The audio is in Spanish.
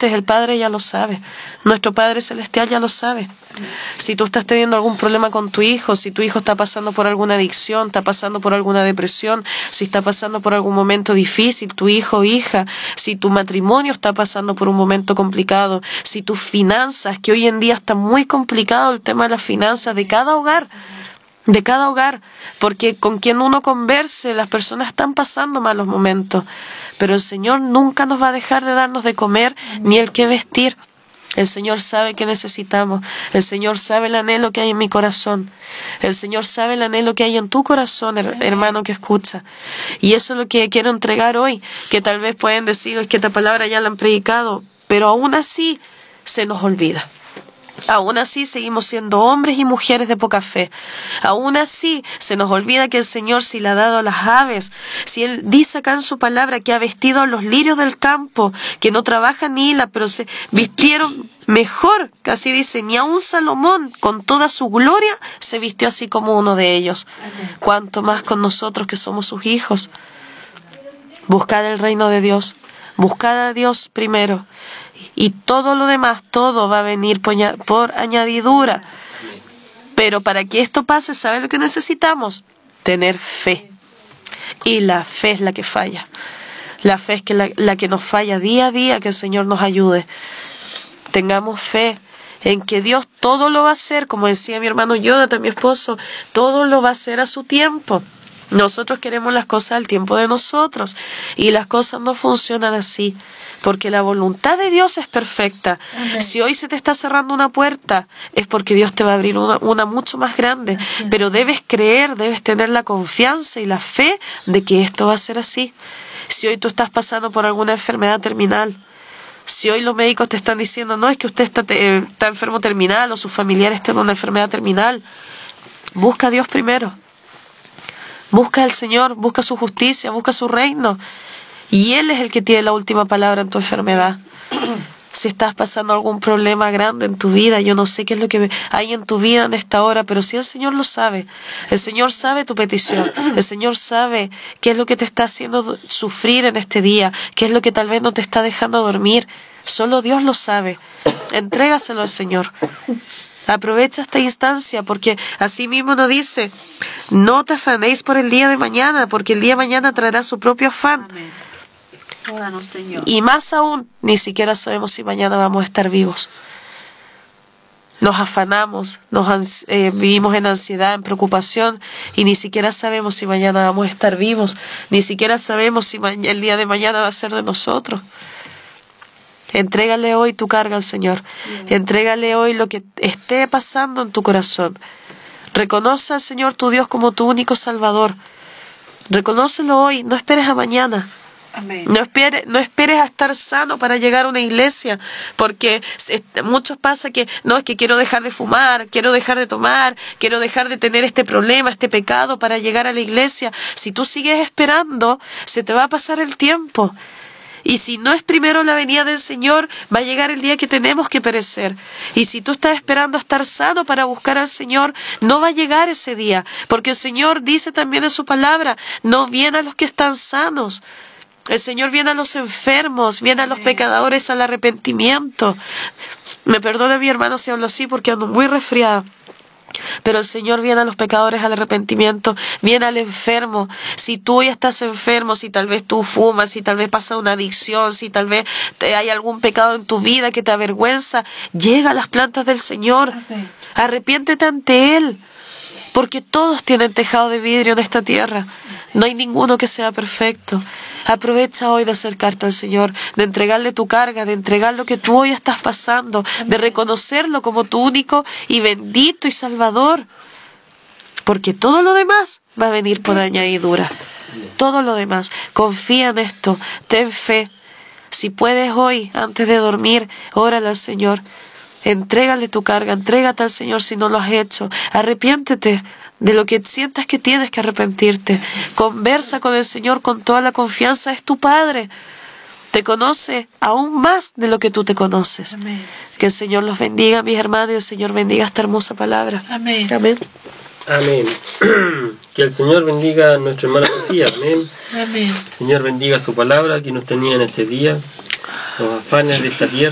estés, el Padre ya lo sabe. Nuestro Padre Celestial ya lo sabe. Si tú estás teniendo algún problema con tu hijo, si tu hijo está pasando por alguna adicción, está pasando por alguna depresión, si está pasando por algún momento difícil, tu hijo o hija, si tu matrimonio está pasando por un momento complicado, si tus finanzas, que hoy en día está muy complicado el tema de las finanzas de cada hogar, porque con quien uno converse, las personas están pasando malos momentos, pero el Señor nunca nos va a dejar de darnos de comer ni el que vestir. El Señor sabe que necesitamos, el Señor sabe el anhelo que hay en mi corazón, el Señor sabe el anhelo que hay en tu corazón, hermano que escucha, y eso es lo que quiero entregar hoy, que tal vez pueden decir, es que esta palabra ya la han predicado, pero aún así se nos olvida. Aún así seguimos siendo hombres y mujeres de poca fe. Aún así se nos olvida que el Señor si le ha dado a las aves, si Él dice acá en su palabra que ha vestido a los lirios del campo, que no trabajan ni hilan, pero se vistieron mejor, casi dice, ni aun Salomón con toda su gloria se vistió así como uno de ellos. Cuanto más con nosotros que somos sus hijos. Buscad el reino de Dios, buscad a Dios primero. Y todo lo demás, todo va a venir por añadidura. Pero para que esto pase, ¿sabes lo que necesitamos? Tener fe. Y la fe es la que falla. La fe es la que nos falla día a día, que el Señor nos ayude. Tengamos fe en que Dios todo lo va a hacer, como decía mi hermano Jonathan, mi esposo, todo lo va a hacer a su tiempo. Nosotros queremos las cosas al tiempo de nosotros y las cosas no funcionan así, porque la voluntad de Dios es perfecta. Amén. Si hoy se te está cerrando una puerta, es porque Dios te va a abrir una mucho más grande, pero debes creer, debes tener la confianza y la fe de que esto va a ser así. Si hoy tú estás pasando por alguna enfermedad terminal, si hoy los médicos te están diciendo, no, es que usted está enfermo terminal o sus familiares tienen una enfermedad terminal, busca a Dios primero. Busca al Señor, busca su justicia, busca su reino. Y Él es el que tiene la última palabra en tu enfermedad. Si estás pasando algún problema grande en tu vida, yo no sé qué es lo que hay en tu vida en esta hora, pero sí el Señor lo sabe. El Señor sabe tu petición. El Señor sabe qué es lo que te está haciendo sufrir en este día, qué es lo que tal vez no te está dejando dormir. Solo Dios lo sabe. Entrégaselo al Señor. Aprovecha esta instancia, porque así mismo nos dice, no te afanéis por el día de mañana, porque el día de mañana traerá su propio afán. Amén. Óranos, Señor. Y más aún, ni siquiera sabemos si mañana vamos a estar vivos. Nos afanamos, vivimos en ansiedad, en preocupación, y ni siquiera sabemos si mañana vamos a estar vivos, ni siquiera sabemos si el día de mañana va a ser de nosotros. Entrégale hoy tu carga al Señor. Entrégale hoy lo que esté pasando en tu corazón. Reconoce al Señor tu Dios como tu único Salvador. Reconócelo hoy, no esperes a mañana. Amén. No esperes a estar sano para llegar a una iglesia, porque muchos pasa que no, es que quiero dejar de fumar, quiero dejar de tomar, quiero dejar de tener este problema, este pecado para llegar a la iglesia. Si tú sigues esperando, se te va a pasar el tiempo. Y si no es primero la venida del Señor, va a llegar el día que tenemos que perecer. Y si tú estás esperando a estar sano para buscar al Señor, no va a llegar ese día. Porque el Señor dice también en su palabra, no viene a los que están sanos. El Señor viene a los enfermos, viene a los pecadores al arrepentimiento. Me perdona mi hermano si hablo así porque ando muy resfriada. Pero el Señor viene a los pecadores al arrepentimiento, viene al enfermo. Si tú ya estás enfermo, si tal vez tú fumas, si tal vez pasa una adicción, si tal vez hay algún pecado en tu vida que te avergüenza, llega a las plantas del Señor. Arrepiéntete ante Él, porque todos tienen tejado de vidrio en esta tierra. No hay ninguno que sea perfecto. Aprovecha hoy de acercarte al Señor, de entregarle tu carga, de entregar lo que tú hoy estás pasando, de reconocerlo como tu único y bendito y Salvador. Porque todo lo demás va a venir por añadidura. Todo lo demás. Confía en esto. Ten fe. Si puedes hoy, antes de dormir, órale al Señor. Entrégale tu carga, entrégate al Señor si no lo has hecho. Arrepiéntete de lo que sientas que tienes que arrepentirte. Conversa con el Señor con toda la confianza. Es tu Padre. Te conoce aún más de lo que tú te conoces. Amén. Sí. Que el Señor los bendiga, mis hermanos, y el Señor bendiga esta hermosa palabra. Amén. Amén. Amén. Que el Señor bendiga a nuestra hermana Sofía. Amén. Amén. Señor bendiga su palabra que nos tenía en este día, los afanes de esta tierra.